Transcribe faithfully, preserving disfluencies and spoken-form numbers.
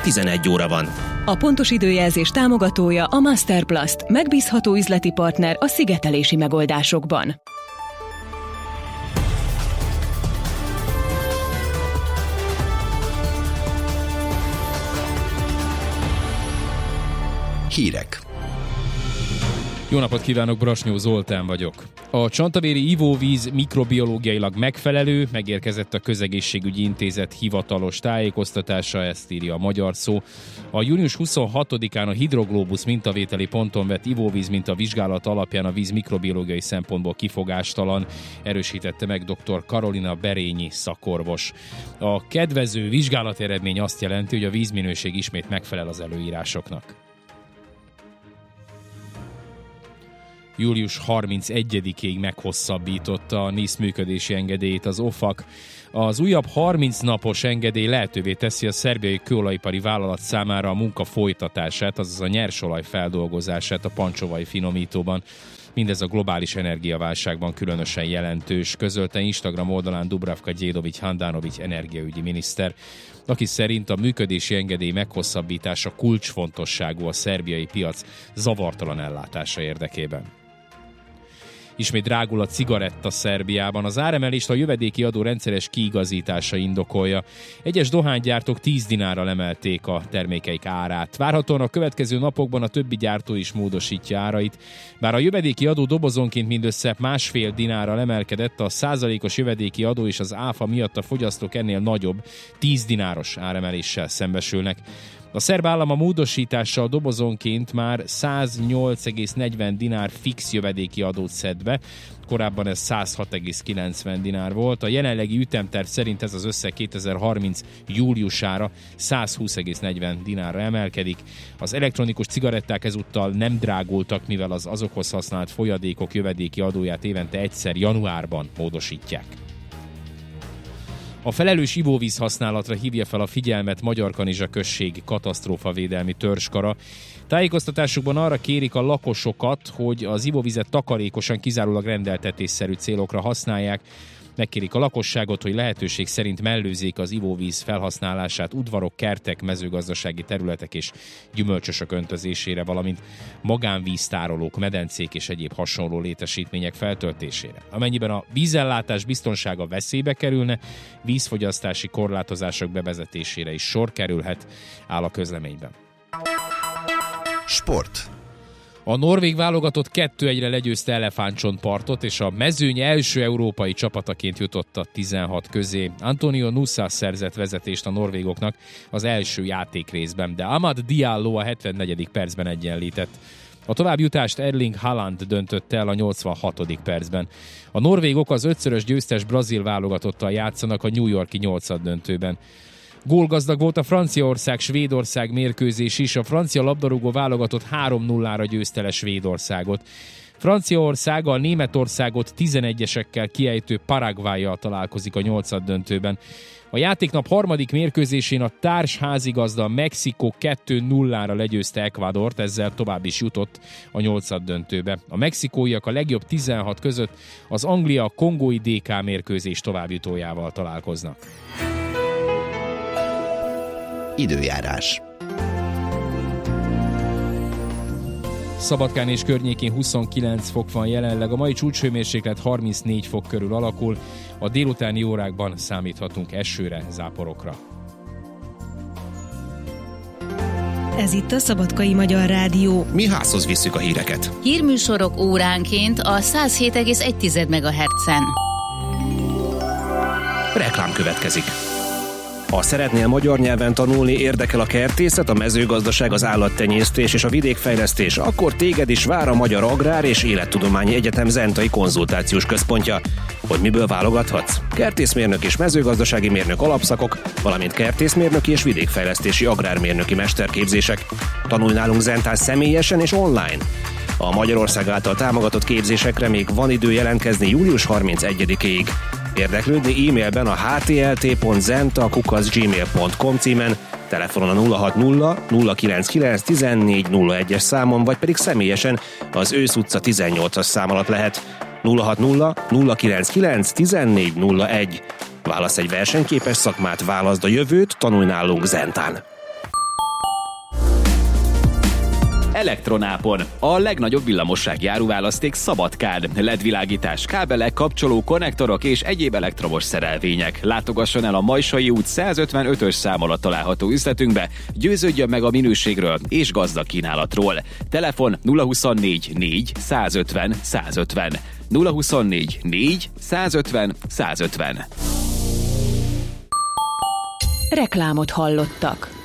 tizenegy óra van. A pontos időjelzés támogatója a Masterplast, megbízható üzleti partner a szigetelési megoldásokban. Hírek. Jó napot kívánok, Brasnyó Zoltán vagyok. A csantavéri ivóvíz mikrobiológiailag megfelelő, megérkezett a Közegészségügyi Intézet hivatalos tájékoztatása, ezt írja a Magyar Szó. A június huszonhatodikán a Hidroglobus mintavételi ponton vett ivóvíz minta vizsgálat alapján a víz mikrobiológiai szempontból kifogástalan, erősítette meg dr. Karolina Berényi szakorvos. A kedvező vizsgálat eredmény azt jelenti, hogy a vízminőség ismét megfelel az előírásoknak. július harmincegyedikéig meghosszabbította a NISZ működési engedélyét az ofak. Az újabb harminc napos engedély lehetővé teszi a szerbiai kőolajipari vállalat számára a munka folytatását, azaz a nyersolaj feldolgozását a pancsovai finomítóban. Mindez a globális energiaválságban különösen jelentős, közölte Instagram oldalán Dubravka Gyédovics Handanovics energiaügyi miniszter, aki szerint a működési engedély meghosszabbítása kulcsfontosságú a szerbiai piac zavartalan ellátása érdekében. Ismét drágul a cigaretta Szerbiában. Az áremelést a jövedéki adó rendszeres kiigazítása indokolja. Egyes dohánygyártók tíz dinárral emelték a termékeik árát. Várhatóan a következő napokban a többi gyártó is módosítja árait. Bár a jövedéki adó dobozonként mindössze másfél dinárral emelkedett, a százalékos jövedéki adó és az áfa miatt a fogyasztók ennél nagyobb, tíz dináros áremeléssel szembesülnek. A szerb állam a módosítással dobozonként már száznyolc egész negyven dinár fix jövedéki adót szed be, korábban ez száz hat egész kilencven dinár volt. A jelenlegi ütemterv szerint ez az összeg kétezer-harminc júliusára száz húsz egész negyven dinárra emelkedik. Az elektronikus cigaretták ezúttal nem drágultak, mivel az azokhoz használt folyadékok jövedéki adóját évente egyszer januárban módosítják. A felelős ivóvíz használatra hívja fel a figyelmet Magyarkanizsa község katasztrófavédelmi törzskara. Tájékoztatásukban arra kérik a lakosokat, hogy az ivóvizet takarékosan, kizárólag rendeltetésszerű célokra használják. Megkérik a lakosságot, hogy lehetőség szerint mellőzzék az ivóvíz felhasználását udvarok, kertek, mezőgazdasági területek és gyümölcsösök öntözésére, valamint magánvíztárolók, medencék és egyéb hasonló létesítmények feltöltésére. Amennyiben a vízellátás biztonsága veszélybe kerülne, vízfogyasztási korlátozások bevezetésére is sor kerülhet, áll a közleményben. Sport. A norvég válogatott kettő egyre legyőzte Elefántcsontpartot, és a mezőny első európai csapataként jutott a tizenhat közé. Antonio Nusa szerzett vezetést a norvégoknak az első játékrészben, de Amad Diallo a hetvennegyedik percben egyenlített. A továbbjutást Erling Haaland döntötte el a nyolcvanhatodik percben. A norvégok az ötszörös győztes brazil válogatottal játszanak a New York-i nyolcaddöntőben. Gólgazdag volt a Franciaország-Svédország mérkőzés is, a francia labdarúgó válogatott három nullára győzte le Svédországot. Franciaország a Németországot tizenegyesekkel kiejtő Paraguayyal találkozik a nyolcaddöntőben. A játéknap harmadik mérkőzésén a társ házigazda Mexikó kettő nullára legyőzte Ecuadort, ezzel tovább is jutott a nyolcaddöntőbe. A mexikóiak a legjobb tizenhat között az Anglia-Kongói dé ká mérkőzés továbbjutójával találkoznak. Időjárás. Szabadkán és környékén huszonkilenc fok van jelenleg, a mai csúcshőmérséklet harmincnégy fok körül alakul, a délutáni órákban számíthatunk esőre, záporokra. Ez itt a Szabadkai Magyar Rádió. Mi házhoz visszük a híreket. Hírműsorok óránként a száz hét egész egy megahertzen. Reklám következik. Ha szeretnél magyar nyelven tanulni, érdekel a kertészet, a mezőgazdaság, az állattenyésztés és a vidékfejlesztés, akkor téged is vár a Magyar Agrár és Élettudományi Egyetem Zentai Konzultációs Központja. Hogy miből válogathatsz? Kertészmérnök és mezőgazdasági mérnök alapszakok, valamint kertészmérnöki és vidékfejlesztési agrármérnöki mesterképzések. Tanulj nálunk Zentán személyesen és online. A Magyarország által támogatott képzésekre még van idő jelentkezni július harmincegyedikéig. Érdeklődni e-mailben a h t l t pont zenta kukac gmail pont com címen, telefonon a nulla hat nulla nulla kilenc kilenc tizennégy nulla egyes számon, vagy pedig személyesen az Ősz utca tizennyolcas szám alatt lehet. nulla hat nulla nulla kilenc kilenc tizennégy nulla egy. Válasz egy versenyképes szakmát, válaszd a jövőt, tanulj nálunk Zentán. Elektronápon. A legnagyobb villamossági áruválaszték Szabadkán. el é dé-világítás, kábelek, kapcsoló, konnektorok és egyéb elektromos szerelvények. Látogasson el a Majsai út százötvenötös szám alatt található üzletünkbe, győződjön meg a minőségről és gazdag kínálatról. Telefon nulla huszonnégy négy százötven százötven. nulla huszonnégy négy százötven százötven. Reklámot hallottak.